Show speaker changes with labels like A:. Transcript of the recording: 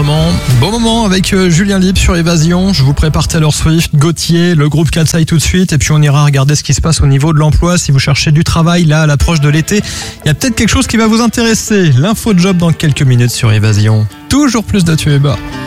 A: l'enregistrement. Bon moment avec Julien Libre sur Évasion. Je vous prépare Taylor Swift, Gauthier, le groupe Katsai tout de suite. Et puis on ira regarder ce qui se passe au niveau de l'emploi. Si vous cherchez du travail là à l'approche de l'été, il y a peut-être quelque chose qui va vous intéresser. L'info job dans quelques minutes sur Évasion. Toujours plus de tubes.